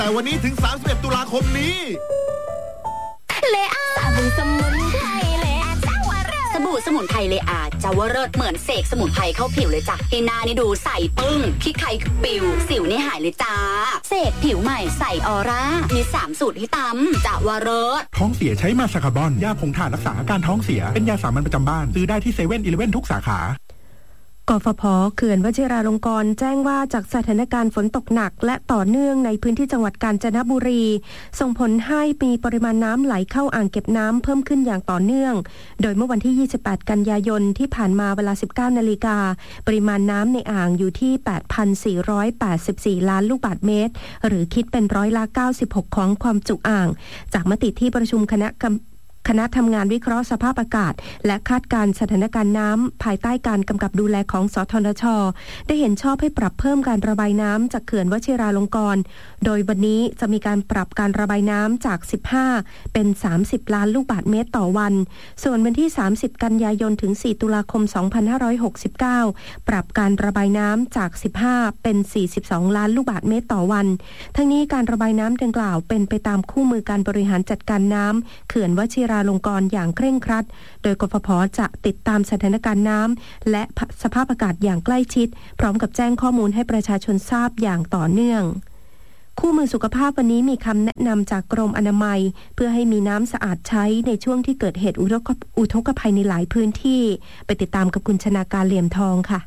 แต่วันนี้ถึง31ตุลาคมนี้เลอาสบู่สมุนไพรเลอาเจ้าวเริศสบู่สมุนไพรเลอาเจ้าวเริศเหมือนเสกสมุนไพรเข้าผิวเลยจ้ะให้หน้านี่ดูใสปึ้งขี้ใครปิวสิวนี่หายเลยจ้าเสกผิวใหม่ใสออร่ามี3สูตรให้ตำเจ้าวเริศท้องเสียใช้มาสคาร์บอนยาผงถ่านรักษาอาการท้องเสียเป็นยาสามัญประจำบ้านซื้อได้ที่7-11ทุกสาขากฟผ.เขื่อนวชิราลงกรณ์แจ้งว่าจากสถานการณ์ฝนตกหนักและต่อเนื่องในพื้นที่จังหวัดกาญจนบุรีส่งผลให้มีปริมาณน้ำไหลเข้าอ่างเก็บน้ำเพิ่มขึ้นอย่างต่อเนื่องโดยเมื่อวันที่28กันยายนที่ผ่านมาเวลา 19 นาฬิกาปริมาณน้ำในอ่างอยู่ที่ 8,484 ล้านลูกบาศก์เมตรหรือคิดเป็น96%ของความจุอ่างจากมติที่ประชุมคณะทำงานวิเคราะห์สภาพอากาศและคาดการณ์สถานการณ์น้ำภายใต้การกำกับดูแลของสทนช.ได้เห็นชอบให้ปรับเพิ่มการระบายน้ำจากเขื่อนวชิราลงกรณ์โดยวันนี้จะมีการปรับการระบายน้ำจาก15เป็น30ล้านลูกบาศก์เมตรต่อวันส่วนวันที่30กันยายนถึง4ตุลาคม2569ปรับการระบายน้ำจาก15เป็น42ล้านลูกบาศก์เมตรต่อวันทั้งนี้การระบายน้ำดังกล่าวเป็นไปตามคู่มือการบริหารจัดการน้ำเขื่อนวชิราลงกรณ์อย่างเคร่งครัดโดยกฟผ.จะติดตามสถานการณ์น้ำและสภาพอากาศอย่างใกล้ชิดพร้อมกับแจ้งข้อมูลให้ประชาชนทราบอย่างต่อเนื่องคู่มือสุขภาพวันนี้มีคำแนะนำจากกรมอนามัยเพื่อให้มีน้ำสะอาดใช้ในช่วงที่เกิดเหตุอุทกภัยในหลายพื้นที่ไปติดตามกับคุณชนาการเหลี่ยมทองค่ะ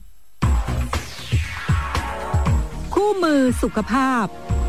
คู่มือสุขภาพ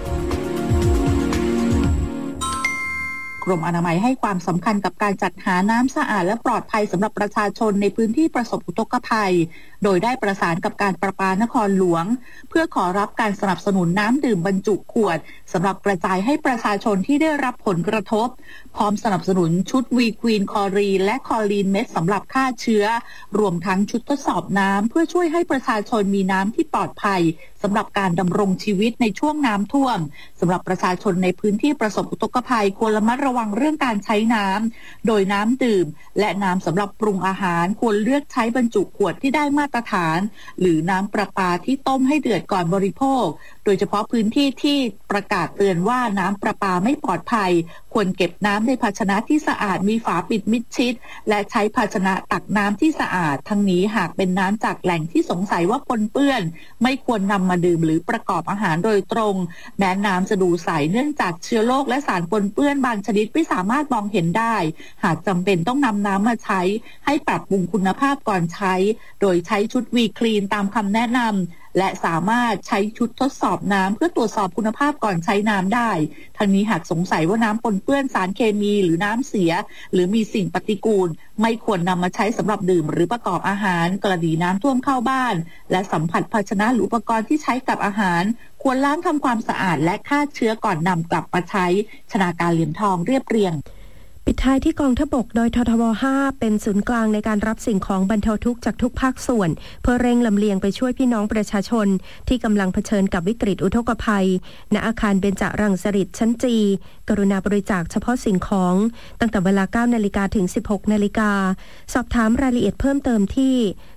กรมอนามัยให้ความสำคัญกับการจัดหาน้ำสะอาดและปลอดภัยสำหรับประชาชนในพื้นที่ประสบอุทกภัยโดยได้ประสานกับการประปานครหลวงเพื่อขอรับการสนับสนุนน้ำดื่มบรรจุขวดสำหรับกระจายให้ประชาชนที่ได้รับผลกระทบพร้อมสนับสนุนชุดวีควีนคลอรีนและคลอรีนเม็ดสำหรับฆ่าเชื้อรวมทั้งชุดทดสอบน้ำเพื่อช่วยให้ประชาชนมีน้ำที่ปลอดภัยสำหรับการดำรงชีวิตในช่วงน้ำท่วมสำหรับประชาชนในพื้นที่ประสบอุทกภัยควรระมัดระวังเรื่องการใช้น้ำโดยน้ำดื่มและน้ำสำหรับปรุงอาหารควรเลือกใช้บรรจุขวดที่ได้มาตรฐานหรือน้ำประปาที่ต้มให้เดือดก่อนบริโภคโดยเฉพาะพื้นที่ที่ประกาศเตือนว่าน้ำประปาไม่ปลอดภัยควรเก็บน้ำในภาชนะที่สะอาดมีฝาปิดมิดชิดและใช้ภาชนะตักน้ำที่สะอาดทั้งนี้หากเป็นน้ำจากแหล่งที่สงสัยว่าปนเปื้อนไม่ควรนำมาดื่มหรือประกอบอาหารโดยตรงแม้น้ำจะดูใสเนื่องจากเชื้อโรคและสารปนเปื้อนบางชนิดไม่สามารถมองเห็นได้หากจำเป็นต้องนำน้ำมาใช้ให้ปรับปรุงคุณภาพก่อนใช้โดยใช้ชุดวีคลีนตามคำแนะนำและสามารถใช้ชุดทดสอบน้ำเพื่อตรวจสอบคุณภาพก่อนใช้น้ำได้ทั้งนี้หากสงสัยว่าน้ำปนเปื้อนสารเคมีหรือน้ำเสียหรือมีสิ่งปฏิกูลไม่ควรนำมาใช้สำหรับดื่มหรือประกอบอาหารกรณีน้ำท่วมเข้าบ้านและสัมผัสภาชนะหรืออุปกรณ์ที่ใช้กับอาหารควรล้างทำความสะอาดและฆ่าเชื้อก่อนนำกลับมาใช้ชนาการเหลี่ยมทองเรียบเรียงปิดท้ายที่กองทัพบกโดยททบ5เป็นศูนย์กลางในการรับสิ่งของบรรเทาทุกข์จากทุกภาคส่วนเพื่อเร่งลำเลียงไปช่วยพี่น้องประชาชนที่กำลังเผชิญกับวิกฤตอุทกภัยณอาคารเบญจรังสฤษดิ์ชั้นจีกรุณาบริจาคเฉพาะสิ่งของตั้งแต่เวลา 9 นาฬิกาถึง 16 นาฬิกาสอบถามรายละเอียดเพิ่มเติมที่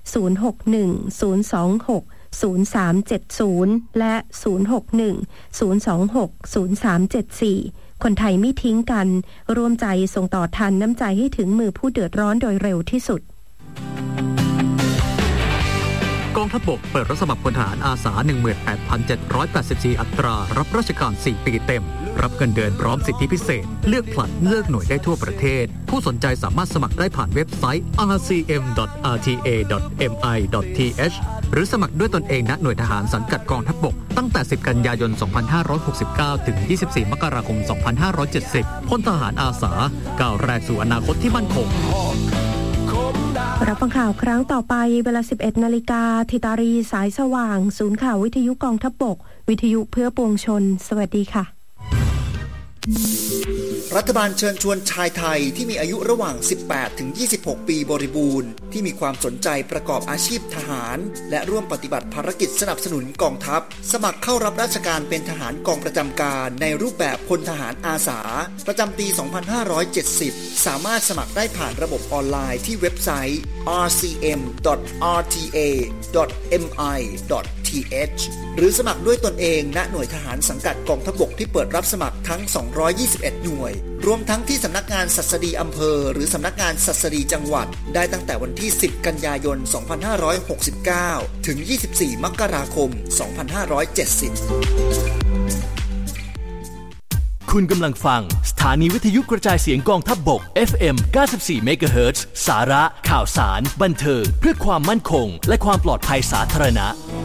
061-026-0370 และ 061-026-0374คนไทยไม่ทิ้งกันร่วมใจส่งต่อทานน้ำใจให้ถึงมือผู้เดือดร้อนโดยเร็วที่สุดกองทัพบกเปิดรับสมัครพลทหารอาสา 18,784 อัตรารับราชการ 4 ปีเต็มรับเงินเดือนพร้อมสิทธิพิเศษเลือกผลัดเลือกหน่วยได้ทั่วประเทศผู้สนใจสามารถสมัครได้ผ่านเว็บไซต์ rcm.rta.mi.th หรือสมัครด้วยตนเองณหน่วยทหารสังกัดกองทัพบกตั้งแต่ 10 กันยายน 2569 ถึง 24 มกราคม 2570 พลทหารอาสาก้าวแรกสู่อนาคตที่มั่นคงรับฟังข่าวครั้งต่อไปเวลา 11 นาฬิกาธิตารีสายสว่างศูนย์ข่าววิทยุกองทัพบกวิทยุเพื่อปวงชนสวัสดีค่ะรัฐบาลเชิญชวนชายไทยที่มีอายุระหว่าง 18-26 ปีบริบูรณ์ที่มีความสนใจประกอบอาชีพทหารและร่วมปฏิบัติภารกิจสนับสนุนกองทัพสมัครเข้ารับราชการเป็นทหารกองประจำการในรูปแบบพลทหารอาสาประจำปี 2570 สามารถสมัครได้ผ่านระบบออนไลน์ที่เว็บไซต์ rcm.rta.mi.th หรือสมัครด้วยตนเองณหน่วยทหารสังกัดกองทัพบกที่เปิดรับสมัครทั้ง221หน่วยรวมทั้งที่สำนักงานศัสดีอำเภอหรือสำนักงานศัสดีจังหวัดได้ตั้งแต่วันที่10กันยายน2569ถึง24มกราคม2570 คุณกำลังฟังสถานีวิทยุกระจายเสียงกองทัพบก FM 94 เมกะเฮิรตซ์สาระข่าวสารบันเทิงเพื่อความมั่นคงและความปลอดภัยสาธารณะ